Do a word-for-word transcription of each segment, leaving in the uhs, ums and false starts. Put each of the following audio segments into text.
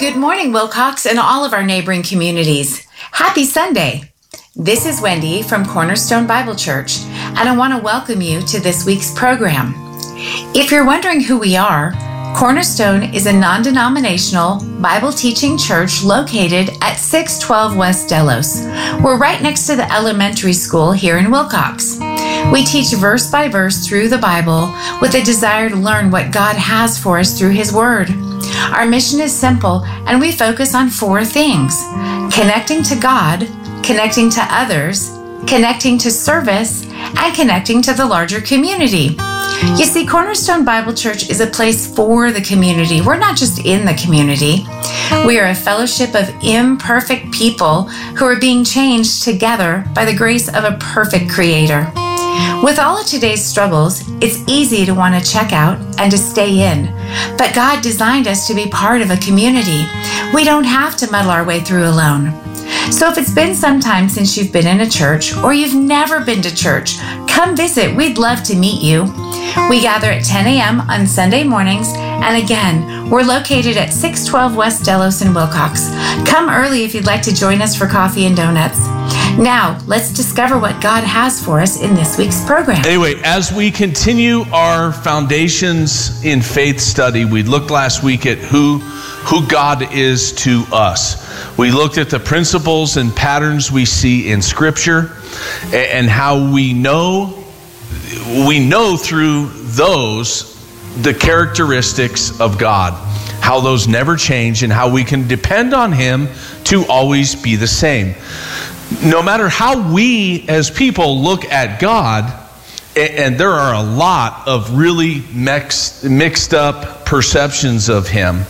Good morning, Wilcox, and all of our neighboring communities. Happy Sunday. This is Wendy from Cornerstone Bible Church, and I want to welcome you to this week's program. If you're wondering who we are, Cornerstone is a non-denominational Bible teaching church located at six twelve West Delos. We're right next to the elementary school here in Wilcox. We teach verse by verse through the Bible with a desire to learn what God has for us through His Word. Our mission is simple, and we focus on four things: connecting to God, connecting to others, connecting to service, and connecting to the larger community. You see, Cornerstone Bible Church is a place for the community. We're not just in the community. We are a fellowship of imperfect people who are being changed together by the grace of a perfect Creator. With all of today's struggles, it's easy to want to check out and to stay in. But God designed us to be part of a community. We don't have to muddle our way through alone. So if it's been some time since you've been in a church, or you've never been to church, come visit. We'd love to meet you. We gather at ten a.m. on Sunday mornings, and again, we're located at six twelve West Delos in Wilcox. Come early if you'd like to join us for coffee and donuts. Now, let's discover what God has for us in this week's program. Anyway, as we continue our Foundations in Faith study, we looked last week at who, who God is to us. We looked at the principles and patterns we see in Scripture and how we know we know through those the characteristics of God, how those never change, and how we can depend on Him to always be the same. No matter how we as people look at God, and there are a lot of really mixed, mixed up perceptions of Him,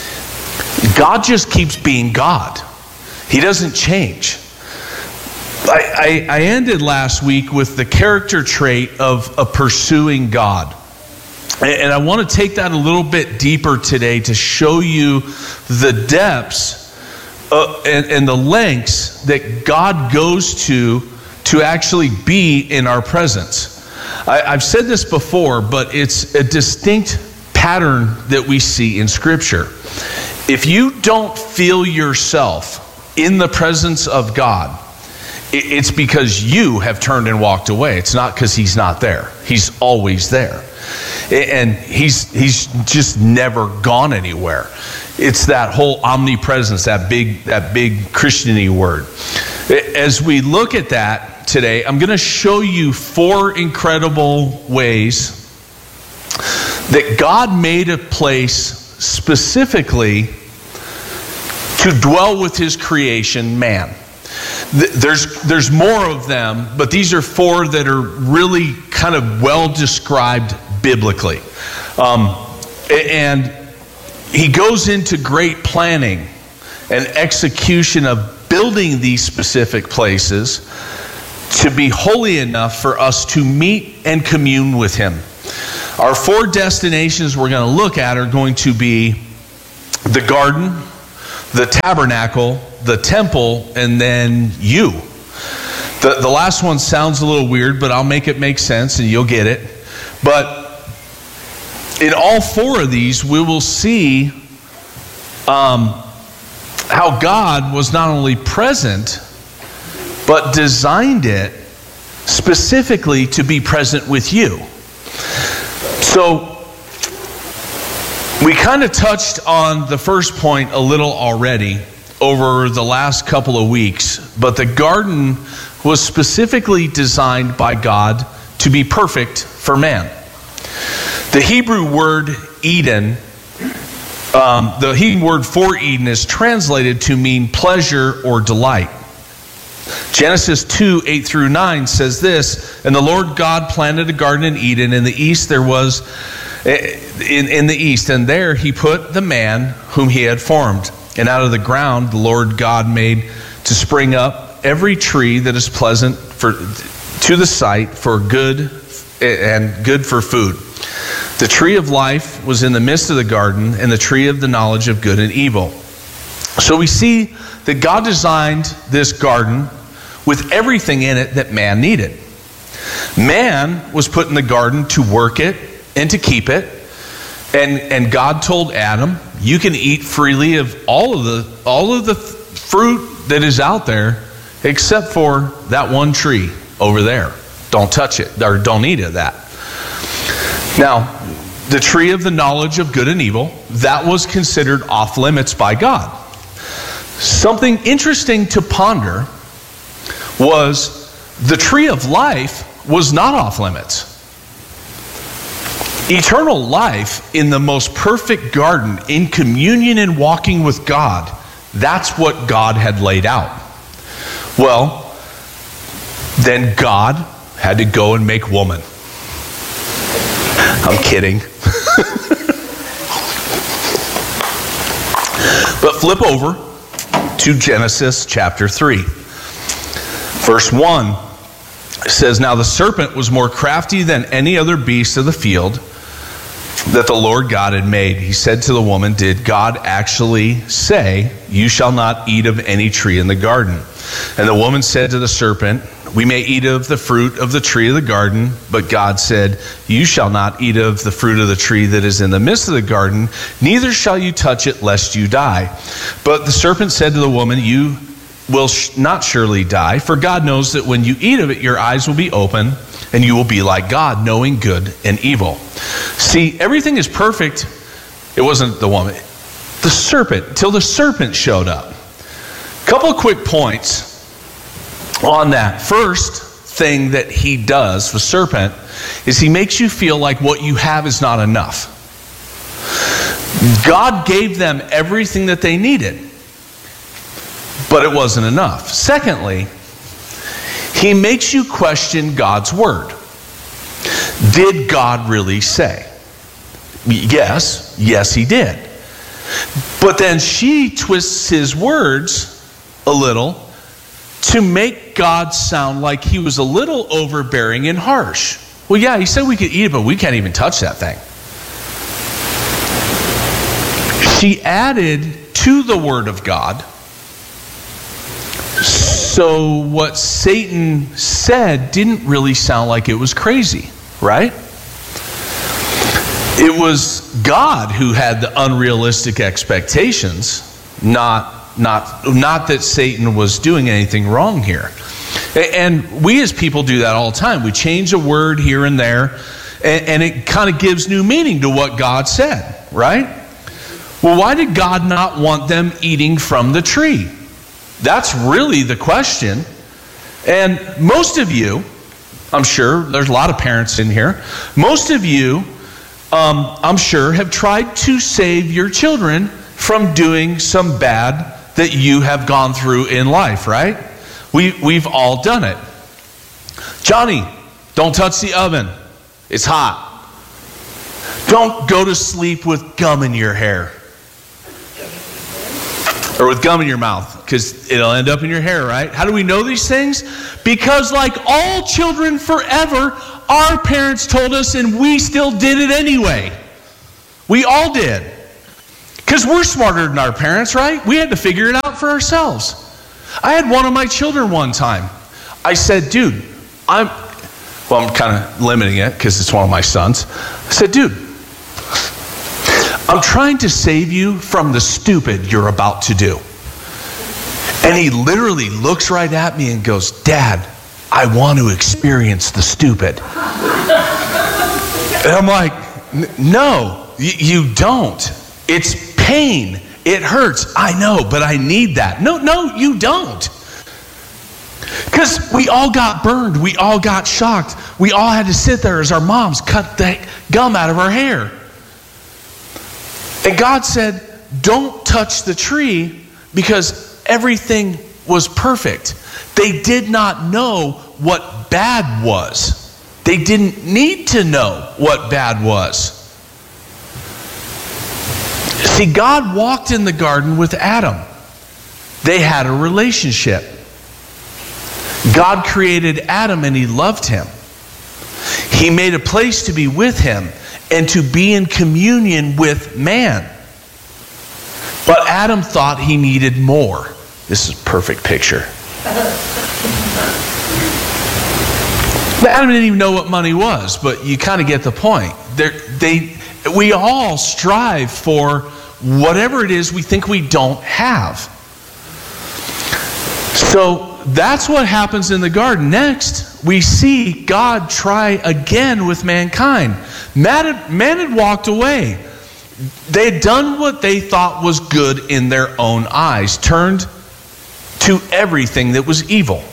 God just keeps being God. He doesn't change. I, I, I ended last week with the character trait of a pursuing God. And I want to take that a little bit deeper today to show you the depths uh, and, and the lengths that God goes to to actually be in our presence. I, I've said this before, but it's a distinct pattern that we see in Scripture. If you don't feel yourself in the presence of God, it's because you have turned and walked away. It's not because He's not there. He's always there. And he's he's just never gone anywhere. It's that whole omnipresence, that big that big Christian-y word. As we look at that today, I'm going to show you four incredible ways that God made a place specifically to dwell with His creation, man. There's there's more of them, but these are four that are really kind of well described biblically. Um, and He goes into great planning and execution of building these specific places to be holy enough for us to meet and commune with Him. Our four destinations we're going to look at are going to be the garden, the tabernacle, the temple, and then you. The, the last one sounds a little weird, but I'll make it make sense and you'll get it. But in all four of these, we will see um, how God was not only present, but designed it specifically to be present with you. So, we kind of touched on the first point a little already over the last couple of weeks, but the garden was specifically designed by God to be perfect for man. The Hebrew word Eden, um, the Hebrew word for Eden is translated to mean pleasure or delight. Genesis two, eight through nine says this, "And the Lord God planted a garden in Eden. In the east there was, in, in the east, and there He put the man whom He had formed. And out of the ground the Lord God made to spring up every tree that is pleasant for to the sight, for good and good for food. The tree of life was in the midst of the garden, and the tree of the knowledge of good and evil." So we see that God designed this garden with everything in it that man needed. Man was put in the garden to work it and to keep it. And and God told Adam, you can eat freely of all of the all of the fruit that is out there, except for that one tree over there. Don't touch it, or don't eat of that. Now, the tree of the knowledge of good and evil, that was considered off limits by God. Something interesting to ponder was the tree of life was not off limits. Eternal life in the most perfect garden, in communion and walking with God, that's what God had laid out. Well, then God had to go and make woman. I'm kidding. But flip over to Genesis chapter three. Verse one says, now the serpent was more crafty than any other beast of the field that the Lord God had made. He said to the woman, did God actually say, you shall not eat of any tree in the garden? And the woman said to the serpent, we may eat of the fruit of the tree of the garden, but God said, you shall not eat of the fruit of the tree that is in the midst of the garden, neither shall you touch it, lest you die. But the serpent said to the woman, you will sh- not surely die, for God knows that when you eat of it, your eyes will be open, and you will be like God, knowing good and evil. See, everything is perfect. It wasn't the woman. The serpent, till the serpent showed up. Couple of quick points on that. First thing that he does, the serpent, is he makes you feel like what you have is not enough. God gave them everything that they needed, but it wasn't enough. Secondly, he makes you question God's word. Did God really say? Yes, yes he did. But then she twists his words a little to make God sound like he was a little overbearing and harsh. Well, yeah, he said we could eat it, but we can't even touch that thing. She added to the word of God. So what Satan said didn't really sound like it was crazy, right? It was God who had the unrealistic expectations, not Not, not that Satan was doing anything wrong here. And we as people do that all the time. We change a word here and there, and, and it kind of gives new meaning to what God said, right? Well, why did God not want them eating from the tree? That's really the question. And most of you, I'm sure, there's a lot of parents in here, most of you, um, I'm sure, have tried to save your children from doing some bad that you have gone through in life, right? We, we've all done it. Johnny, don't touch the oven. It's hot. Don't go to sleep with gum in your hair. Or with gum in your mouth, because it'll end up in your hair, right? How do we know these things? Because like all children forever, our parents told us and we still did it anyway. We all did. Because we're smarter than our parents, right? We had to figure it out for ourselves. I had one of my children one time. I said, dude, I'm, well, I'm kind of limiting it because it's one of my sons. I said, dude, I'm trying to save you from the stupid you're about to do. And he literally looks right at me and goes, Dad, I want to experience the stupid. And I'm like, no, y- you don't. It's pain. It hurts. I know, but I need that. No, no, you don't. Because we all got burned. We all got shocked. We all had to sit there as our moms cut the gum out of our hair. And God said, don't touch the tree because everything was perfect. They did not know what bad was. They didn't need to know what bad was. See, God walked in the garden with Adam. They had a relationship. God created Adam and he loved him. He made a place to be with him and to be in communion with man. But Adam thought he needed more. This is a perfect picture. Adam didn't even know what money was, but you kind of get the point. They're, they we all strive for whatever it is we think we don't have. So that's what happens in the garden. Next, we see God try again with mankind. Man had, man had walked away. They had done what they thought was good in their own eyes, turned to everything that was evil.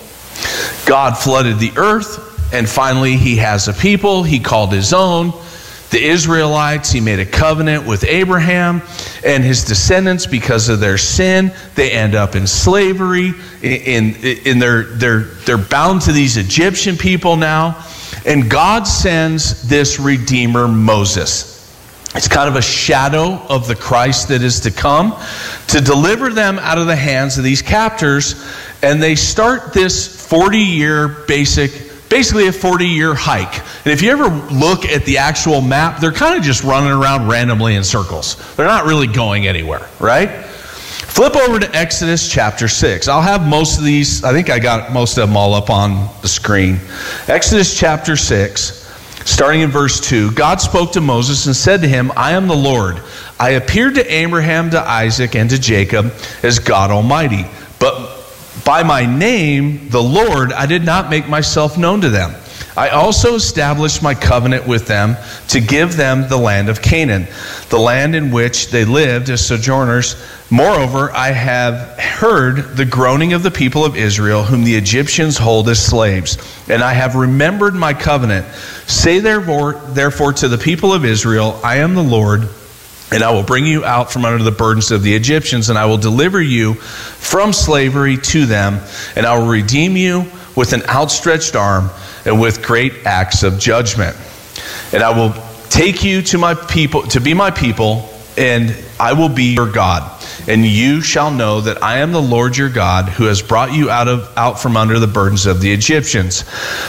God flooded the earth, and finally he has a people he called his own. The Israelites, he made a covenant with Abraham and his descendants. Because of their sin, they end up in slavery. In, in, in their, they're, they're bound to these Egyptian people now. And God sends this Redeemer, Moses. It's kind of a shadow of the Christ that is to come, to deliver them out of the hands of these captors. And they start this forty-year basic Basically a forty-year hike. And if you ever look at the actual map, they're kind of just running around randomly in circles. They're not really going anywhere, right? Flip over to Exodus chapter six. I'll have most of these, I think I got most of them all up on the screen. Exodus chapter six, starting in verse two. God spoke to Moses and said to him, I am the Lord. I appeared to Abraham, to Isaac, and to Jacob as God Almighty. But by my name, the Lord, I did not make myself known to them. I also established my covenant with them to give them the land of Canaan, the land in which they lived as sojourners. Moreover, I have heard the groaning of the people of Israel, whom the Egyptians hold as slaves, and I have remembered my covenant. Say therefore, therefore to the people of Israel, I am the Lord, and I will bring you out from under the burdens of the Egyptians, and I will deliver you from slavery to them, and I will redeem you with an outstretched arm and with great acts of judgment. And I will take you to my people, to be my people, and I will be your God. And you shall know that I am the Lord your God, who has brought you out of out from under the burdens of the Egyptians.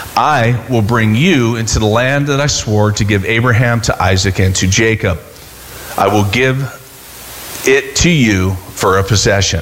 I will bring you into the land that I swore to give Abraham, to Isaac, and to Jacob. I will give it to you for a possession.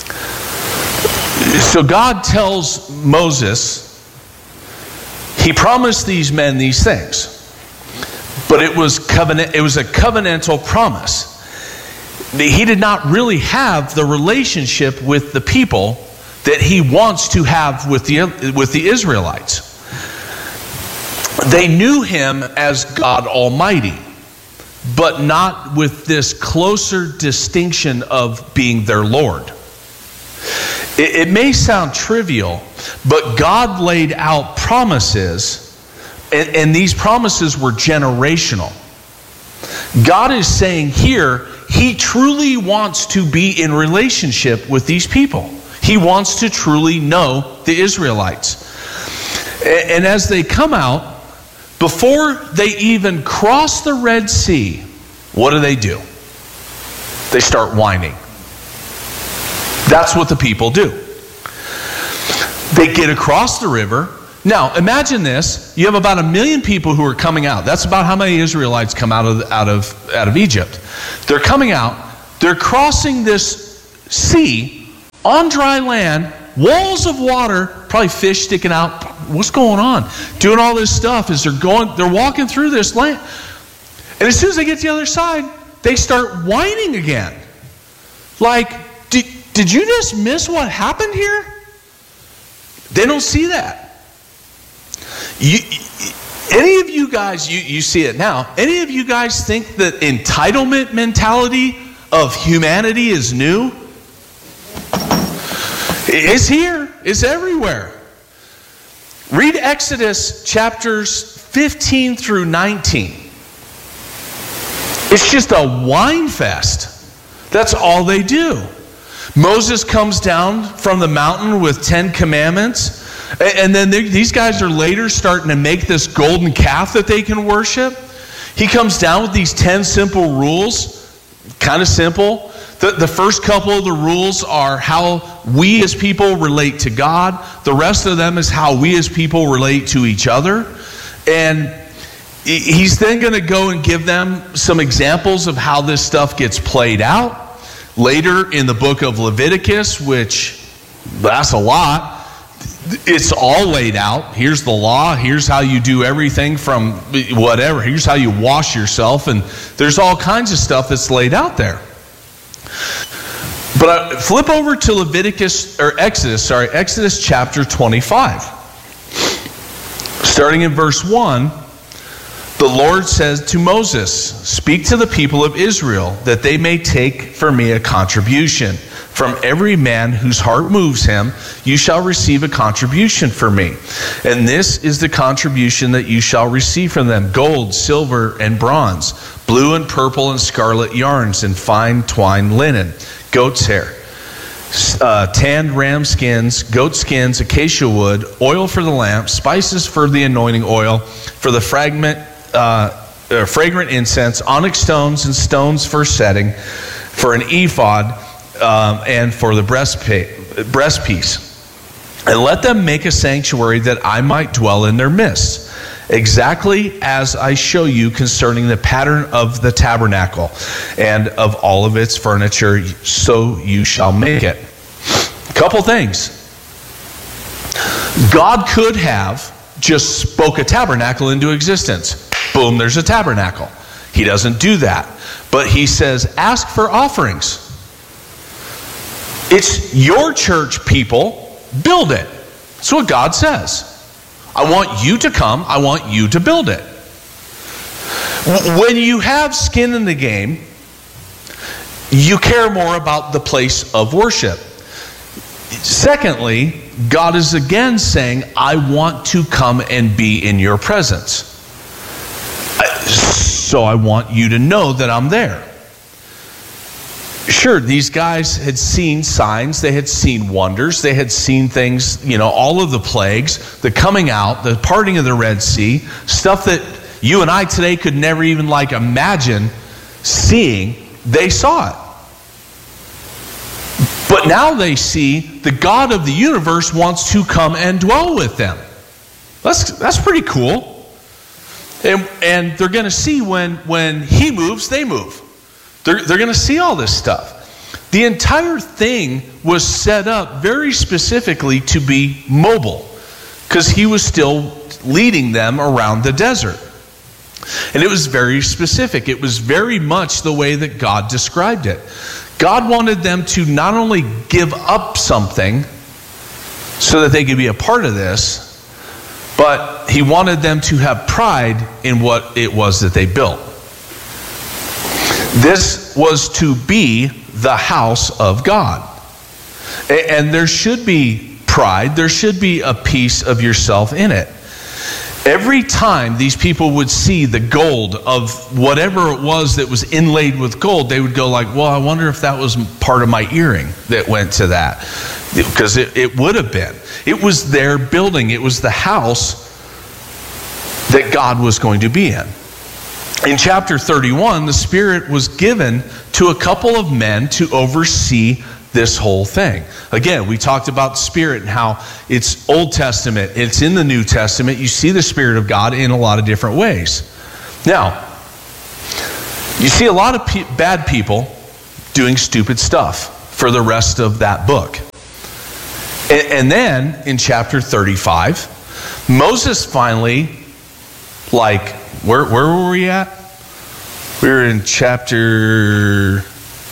So God tells Moses, he promised these men these things, but it was covenant. It was a covenantal promise. He did not really have the relationship with the people that he wants to have with the with the Israelites. They knew him as God Almighty, but not with this closer distinction of being their Lord. It, it may sound trivial, but God laid out promises, and, and these promises were generational. God is saying here, he truly wants to be in relationship with these people. He wants to truly know the Israelites. And, and as they come out, before they even cross the Red Sea, what do they do? They start whining. That's what the people do. They get across the river. Now, imagine this. You have about a million people who are coming out. That's about how many Israelites come out of, out of, out of Egypt. They're coming out. They're crossing this sea on dry land, walls of water, probably fish sticking out. What's going on? Doing all this stuff as they're going, they're walking through this land. And as soon as they get to the other side, they start whining again. Like, did, did you just miss what happened here? They don't see that. You, any of you guys, you, you see it now, any of you guys think that entitlement mentality of humanity is new? It's here. It's everywhere. Read Exodus chapters fifteen through nineteen. It's just a whine fest. That's all they do. Moses comes down from the mountain with Ten Commandments, and then these guys are later starting to make this golden calf that they can worship. He comes down with these ten simple rules, kind of simple. The, the first couple of the rules are how we as people relate to God. The rest of them is how we as people relate to each other. And he's then going to go and give them some examples of how this stuff gets played out. Later in the book of Leviticus, which that's a lot, it's all laid out. Here's the law. Here's how you do everything from whatever. Here's how you wash yourself. And there's all kinds of stuff that's laid out there. But I flip over to Leviticus, or Exodus, sorry, Exodus chapter twenty-five. Starting in verse one, the Lord says to Moses, "Speak to the people of Israel, that they may take for me a contribution. From every man whose heart moves him, you shall receive a contribution for me. And this is the contribution that you shall receive from them: gold, silver, and bronze, blue and purple and scarlet yarns, and fine twined linen, goat's hair, uh, tanned ram skins, goat skins, acacia wood, oil for the lamp, spices for the anointing oil, for the fragment, uh, uh, fragrant incense, onyx stones and stones for setting, for an ephod, um, and for the breastpiece. And let them make a sanctuary that I might dwell in their midst, exactly as I show you concerning the pattern of the tabernacle and of all of its furniture, so you shall make it." A couple things. God could have just spoke a tabernacle into existence. Boom, there's a tabernacle. He doesn't do that. But he says, ask for offerings. It's your church, people. Build it. That's what God says. I want you to come. I want you to build it. When you have skin in the game, you care more about the place of worship. Secondly, God is again saying, I want to come and be in your presence. So I want you to know that I'm there. Sure, these guys had seen signs, they had seen wonders, they had seen things, you know, all of the plagues, the coming out, the parting of the Red Sea, stuff that you and I today could never even like imagine seeing. They saw it. But now they see the God of the universe wants to come and dwell with them. That's that's pretty cool. And and they're going to see when when he moves, they move. They're, they're going to see all this stuff. The entire thing was set up very specifically to be mobile, because he was still leading them around the desert. And it was very specific. It was very much the way that God described it. God wanted them to not only give up something so that they could be a part of this, but he wanted them to have pride in what it was that they built. This was to be the house of God. And there should be pride. There should be a piece of yourself in it. Every time these people would see the gold of whatever it was that was inlaid with gold, they would go like, well, I wonder if that was part of my earring that went to that. Because it, it would have been. It was their building. It was the house that God was going to be in. In chapter thirty-one, the Spirit was given to a couple of men to oversee this whole thing. Again, we talked about the Spirit and how it's Old Testament, it's in the New Testament. You see the Spirit of God in a lot of different ways. Now, you see a lot of pe- bad people doing stupid stuff for the rest of that book. And, and then in chapter thirty-five, Moses finally, like, Where where were we at? We were in chapter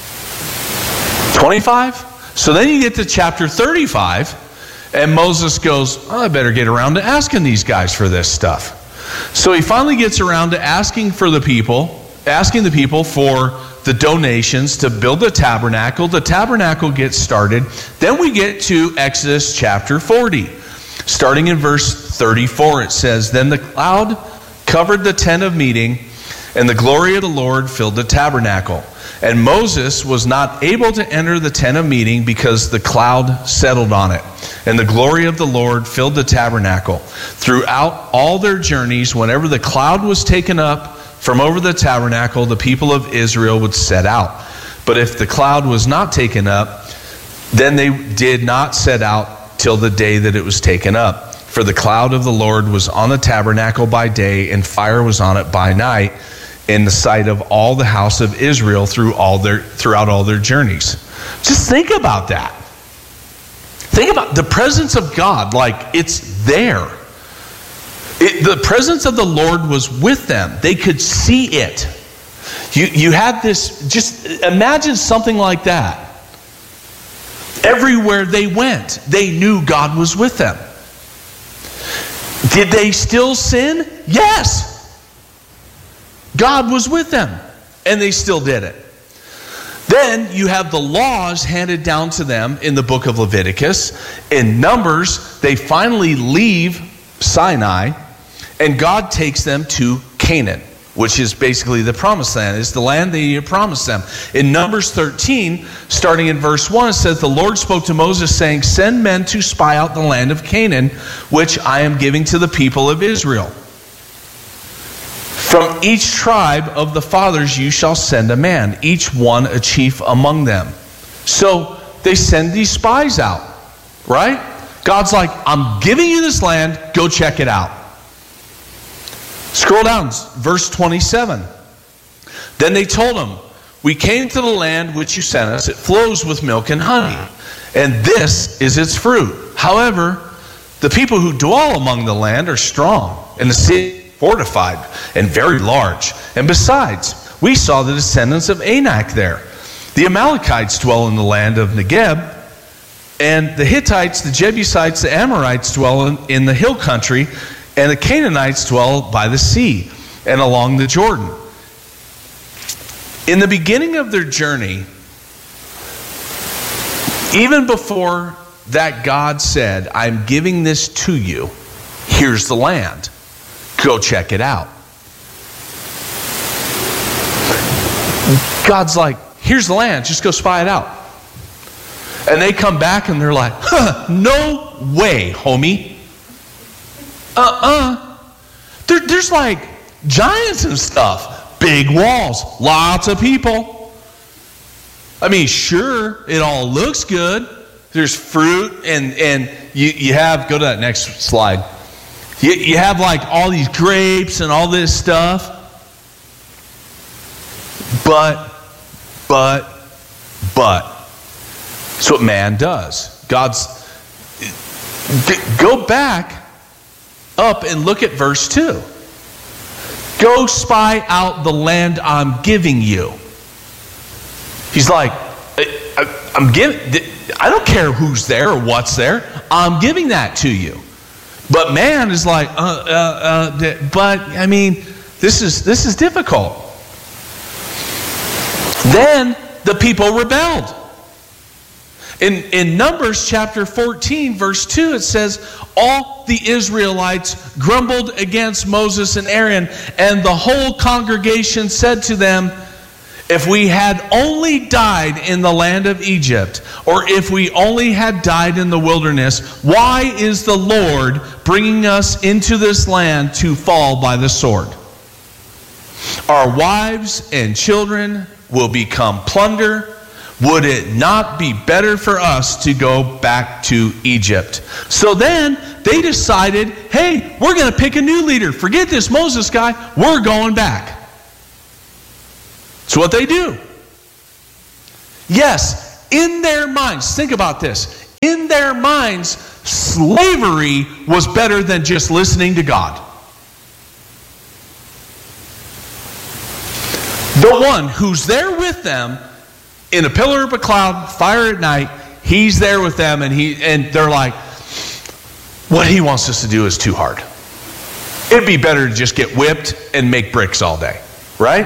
twenty-five. So then you get to chapter thirty-five, and Moses goes, oh, I better get around to asking these guys for this stuff. So he finally gets around to asking for the people, asking the people for the donations to build the tabernacle. The tabernacle gets started. Then we get to Exodus chapter forty. Starting in verse thirty-four, it says, Then the cloud covered the tent of meeting, and the glory of the Lord filled the tabernacle. And Moses was not able to enter the tent of meeting because the cloud settled on it. And the glory of the Lord filled the tabernacle. Throughout all their journeys, whenever the cloud was taken up from over the tabernacle, the people of Israel would set out. But if the cloud was not taken up, then they did not set out till the day that it was taken up. For the cloud of the Lord was on the tabernacle by day, and fire was on it by night, in the sight of all the house of Israel through all their throughout all their journeys. Just think about that. Think about the presence of God, like it's there. It, the presence of the Lord was with them. They could see it. You, you had this, just imagine something like that. Everywhere they went, they knew God was with them. Did they still sin? Yes. God was with them, and they still did it. Then you have the laws handed down to them in the book of Leviticus. In Numbers, they finally leave Sinai, and God takes them to Canaan, which is basically the promised land. It's the land that He promised them. In Numbers thirteen, starting in verse one, it says, "The Lord spoke to Moses, saying, Send men to spy out the land of Canaan, which I am giving to the people of Israel. From each tribe of the fathers you shall send a man, each one a chief among them." So they send these spies out, right? God's like, I'm giving you this land, go check it out. Scroll down, verse twenty-seven. Then they told him, "We came to the land which you sent us. It flows with milk and honey, and this is its fruit. However, the people who dwell among the land are strong, and the city fortified and very large. And besides, we saw the descendants of Anak there. The Amalekites dwell in the land of Negeb, and the Hittites, the Jebusites, the Amorites dwell in, in the hill country, and the Canaanites dwell by the sea and along the Jordan." In the beginning of their journey, even before that, God said, "I'm giving this to you. Here's the land. Go check it out." God's like, "Here's the land. Just go spy it out." And they come back and they're like, huh, "No way, homie. Uh-uh. There, there's like giants and stuff. Big walls. Lots of people. I mean, sure, it all looks good. There's fruit and, and you, you have," go to that next slide. You, you have like all these grapes and all this stuff. But, but, but. That's what man does. God's, go back up and look at verse two. "Go spy out the land I'm giving you." He's like, I, I, I'm giving, I don't care who's there or what's there. I'm giving that to you. But man is like, uh, uh, uh, but I mean, this is this is difficult. Then the people rebelled. In, in Numbers chapter fourteen, verse two, it says, "All the Israelites grumbled against Moses and Aaron, and the whole congregation said to them, If we had only died in the land of Egypt, or if we only had died in the wilderness, why is the Lord bringing us into this land to fall by the sword? Our wives and children will become plunder. Would it not be better for us to go back to Egypt?" So then they decided, hey, we're going to pick a new leader. Forget this Moses guy. We're going back. That's what they do. Yes, in their minds, think about this. In their minds, slavery was better than just listening to God. The one who's there with them in a pillar of a cloud, fire at night, he's there with them, and he and they're like, what he wants us to do is too hard. It'd be better to just get whipped and make bricks all day, right?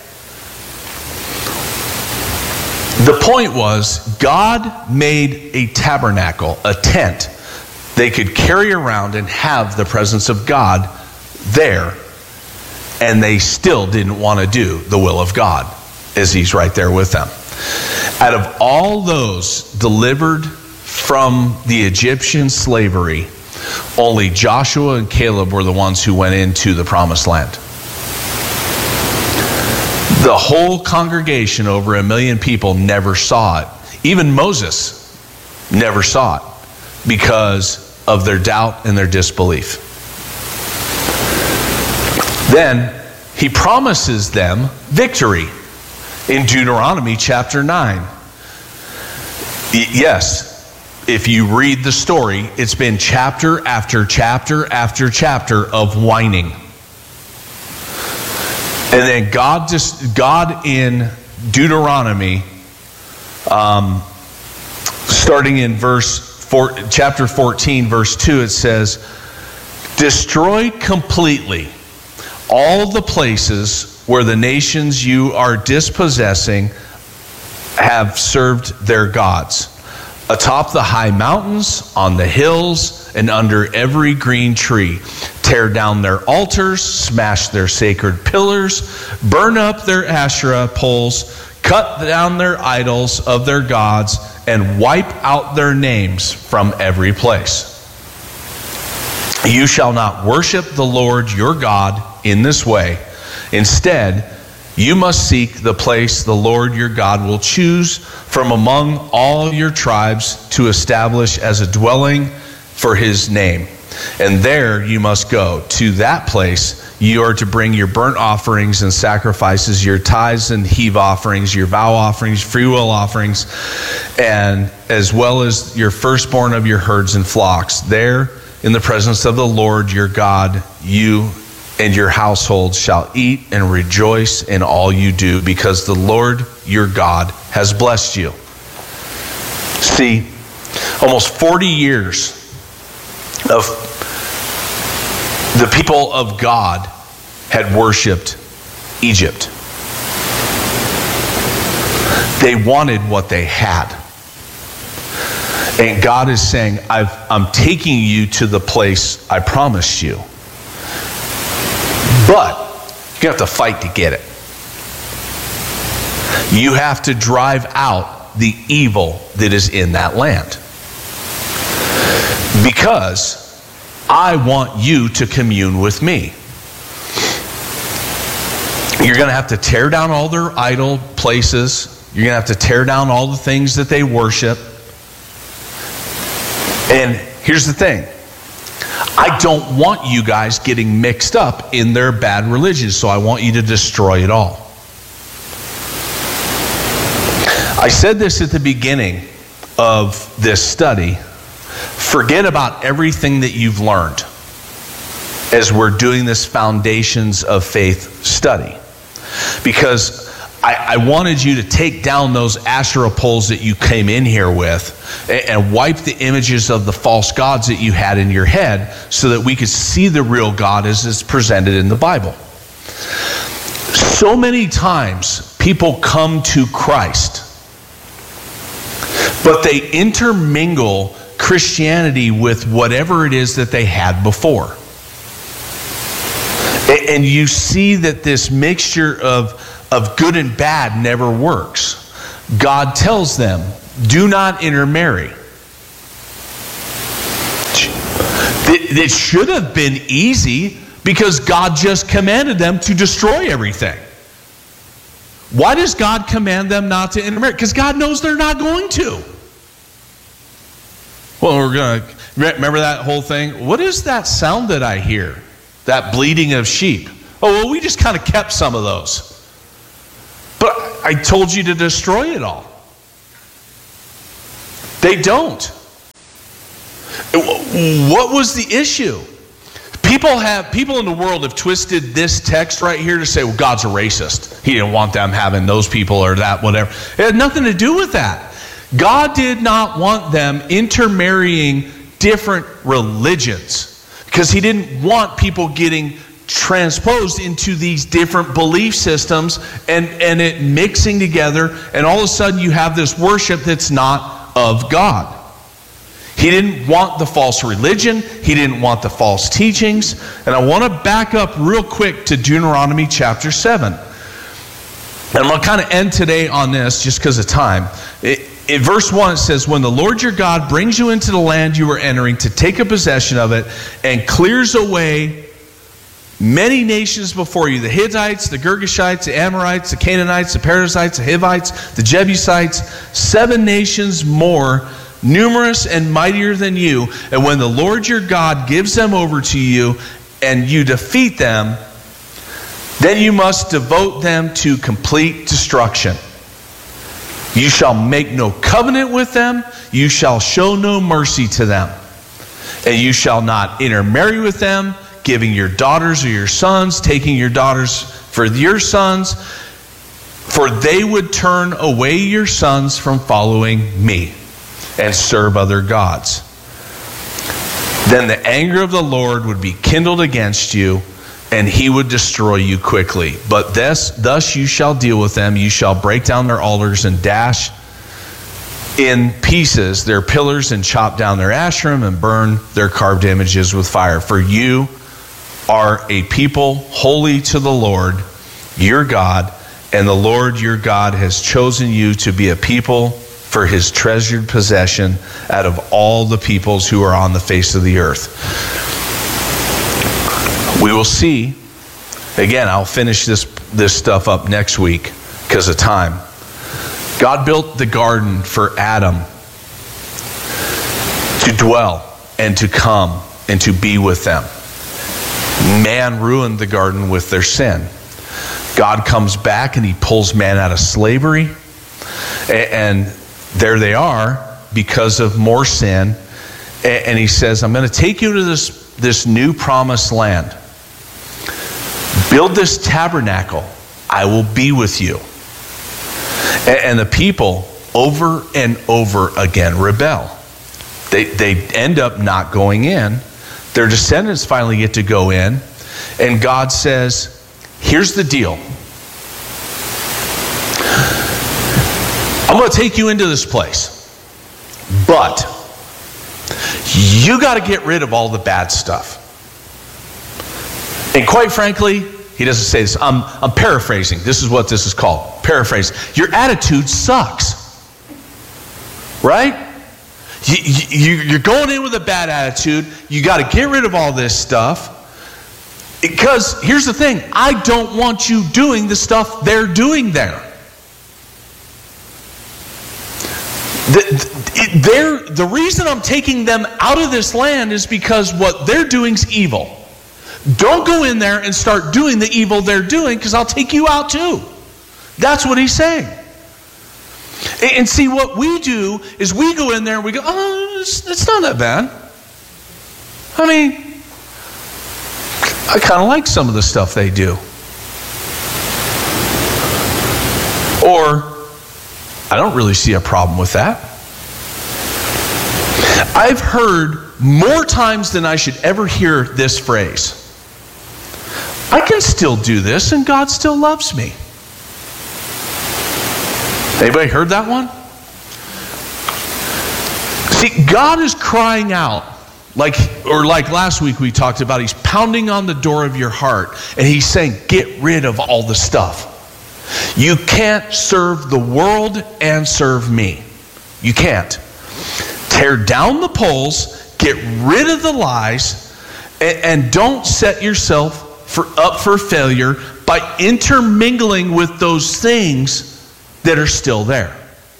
The point was, God made a tabernacle, a tent, they could carry around and have the presence of God there, and they still didn't want to do the will of God, as he's right there with them. Out of all those delivered from the Egyptian slavery, only Joshua and Caleb were the ones who went into the promised land. The whole congregation, over a million people, never saw it. Even Moses never saw it because of their doubt and their disbelief. Then he promises them victory in Deuteronomy chapter nine. Yes, if you read the story, it's been chapter after chapter after chapter of whining. And then God just God in Deuteronomy, um, starting in verse four, chapter fourteen, verse two, it says, "Destroy completely all the places where the nations you are dispossessing have served their gods, atop the high mountains, on the hills, and under every green tree. Tear down their altars, smash their sacred pillars, burn up their Asherah poles, cut down their idols of their gods, and wipe out their names from every place. You shall not worship the Lord your God in this way. Instead, you must seek the place the Lord your God will choose from among all your tribes to establish as a dwelling for his name. And there you must go. To that place you are to bring your burnt offerings and sacrifices, your tithes and heave offerings, your vow offerings, free will offerings, and as well as your firstborn of your herds and flocks. There, in the presence of the Lord your God, you and your household shall eat and rejoice in all you do, because the Lord your God has blessed you." See, almost forty years of the people of God had worshiped Egypt. They wanted what they had. And God is saying, I've, I'm taking you to the place I promised you. But you have to fight to get it. You have to drive out the evil that is in that land. Because I want you to commune with me. You're going to have to tear down all their idol places. You're going to have to tear down all the things that they worship. And here's the thing. I don't want you guys getting mixed up in their bad religion, so I want you to destroy it all. I said this at the beginning of this study. Forget about everything that you've learned as we're doing this Foundations of Faith study. Because I, I wanted you to take down those Asherah poles that you came in here with and, and wipe the images of the false gods that you had in your head so that we could see the real God as it's presented in the Bible. So many times people come to Christ, but they intermingle Christianity with whatever it is that they had before. And you see that this mixture of, of good and bad never works. God tells them, do not intermarry. It should have been easy because God just commanded them to destroy everything. Why does God command them not to intermarry? Because God knows they're not going to. Well, we're going to remember that whole thing. What is that sound that I hear? That bleating of sheep. Oh, well, we just kind of kept some of those. But I told you to destroy it all. They don't. What was the issue? People have people in the world have twisted this text right here to say, well, God's a racist. He didn't want them having those people or that, whatever. It had nothing to do with that. God did not want them intermarrying different religions because he didn't want people getting transposed into these different belief systems and, and it mixing together, and all of a sudden you have this worship that's not of God. He didn't want the false religion. He didn't want the false teachings. And I want to back up real quick to Deuteronomy chapter seven. And I'm going to kind of end today on this just because of time. It, in verse one it says, when the Lord your God brings you into the land you are entering to take a possession of it and clears away many nations before you, the Hittites, the Girgashites, the Amorites, the Canaanites, the Perizzites, the Hivites, the Jebusites, seven nations more, numerous and mightier than you, and when the Lord your God gives them over to you and you defeat them, then you must devote them to complete destruction. You shall make no covenant with them. You shall show no mercy to them. And you shall not intermarry with them, giving your daughters or your sons, taking your daughters for your sons, for they would turn away your sons from following me and serve other gods. Then the anger of the Lord would be kindled against you, and he would destroy you quickly. But thus, thus you shall deal with them. You shall break down their altars and dash in pieces their pillars and chop down their Asherim and burn their carved images with fire. For you are a people holy to the Lord your God, and the Lord your God has chosen you to be a people for his treasured possession out of all the peoples who are on the face of the earth. We will see. Again, I'll finish this, this stuff up next week because of time. God built the garden for Adam to dwell and to come and to be with them. Man ruined the garden with their sin. God comes back and he pulls man out of slavery. And there they are because of more sin. And he says, I'm going to take you to this, this new promised land. Build this tabernacle. I will be with you. And the people over and over again rebel. They, they end up not going in. Their descendants finally get to go in. And God says, here's the deal. I'm going to take you into this place. But you got to get rid of all the bad stuff. And quite frankly, he doesn't say this. I'm, I'm paraphrasing. This is what this is called. Paraphrase. Your attitude sucks. Right? You, you, you're going in with a bad attitude. You got to get rid of all this stuff. Because here's the thing. I don't want you doing the stuff they're doing there. The, it, they're, the reason I'm taking them out of this land is because what they're doing is evil. Don't go in there and start doing the evil they're doing, because I'll take you out too. That's what he's saying. And, and see, what we do is we go in there and we go, oh, it's, it's not that bad. I mean, I kind of like some of the stuff they do. Or, I don't really see a problem with that. I've heard more times than I should ever hear this phrase. I can still do this and God still loves me. Anybody heard that one? See, God is crying out, like, or like last week we talked about, he's pounding on the door of your heart and he's saying, get rid of all the stuff. You can't serve the world and serve me. You can't. Tear down the poles, get rid of the lies, and, and don't set yourself for up for failure by intermingling with those things that are still there.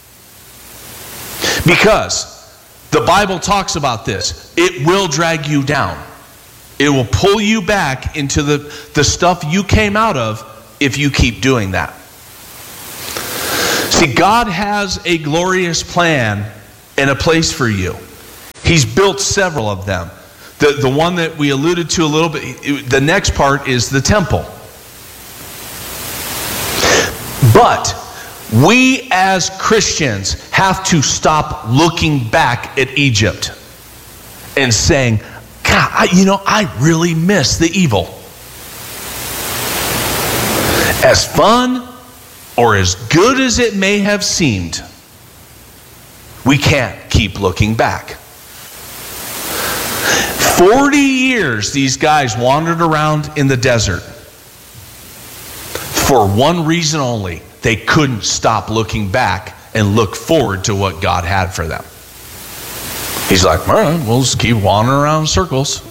Because the Bible talks about this. It will drag you down. It will pull you back into the, the stuff you came out of if you keep doing that. See, God has a glorious plan and a place for you. He's built several of them. The, the one that we alluded to a little bit, the next part is the temple. But we as Christians have to stop looking back at Egypt and saying, God, I, you know, I really miss the evil. As fun or as good as it may have seemed, we can't keep looking back. Forty years these guys wandered around in the desert for one reason only. They couldn't stop looking back and look forward to what God had for them. He's like, all right, we'll just keep wandering around in circles.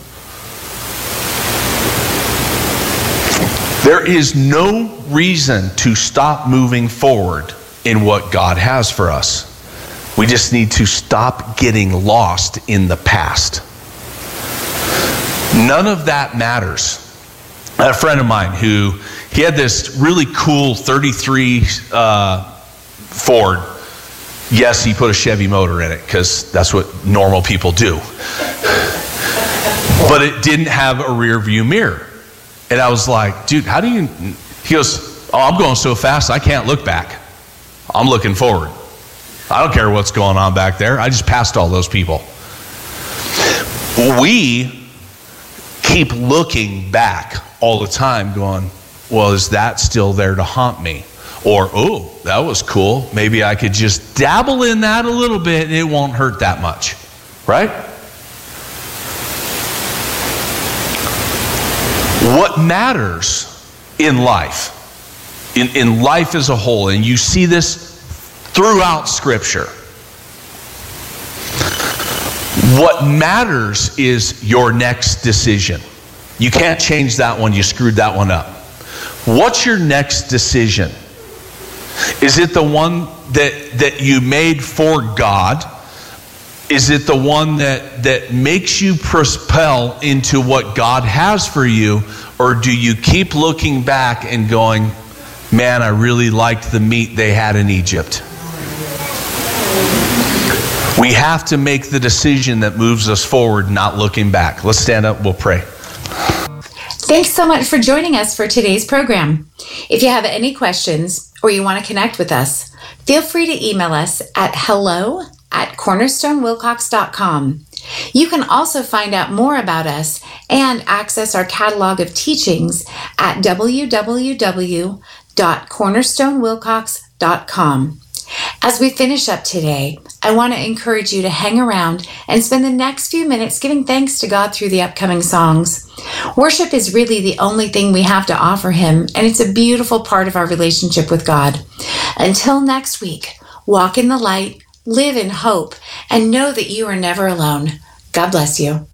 There is no reason to stop moving forward in what God has for us. We just need to stop getting lost in the past. None of that matters. I had a friend of mine who, he had this really cool thirty-three uh, Ford Yes, he put a Chevy motor in it because that's what normal people do. But it didn't have a rear view mirror. And I was like, dude, how do you... He goes, oh, I'm going so fast I can't look back. I'm looking forward. I don't care what's going on back there. I just passed all those people. We keep looking back all the time going, well, is that still there to haunt me? Or, oh, that was cool. Maybe I could just dabble in that a little bit and it won't hurt that much. Right? What matters in life, in, in life as a whole, and you see this throughout Scripture, what matters is your next decision. You can't change that one. You screwed that one up. What's your next decision? Is it the one that, that you made for God? Is it the one that, that makes you propel into what God has for you? Or do you keep looking back and going, man, I really liked the meat they had in Egypt? We have to make the decision that moves us forward, not looking back. Let's stand up, we'll pray. Thanks so much for joining us for today's program. If you have any questions or you want to connect with us, feel free to email us at hello at cornerstone wilcox dot com. You can also find out more about us and access our catalog of teachings at w w w dot cornerstone wilcox dot com. As we finish up today, I want to encourage you to hang around and spend the next few minutes giving thanks to God through the upcoming songs. Worship is really the only thing we have to offer Him, and it's a beautiful part of our relationship with God. Until next week, walk in the light, live in hope, and know that you are never alone. God bless you.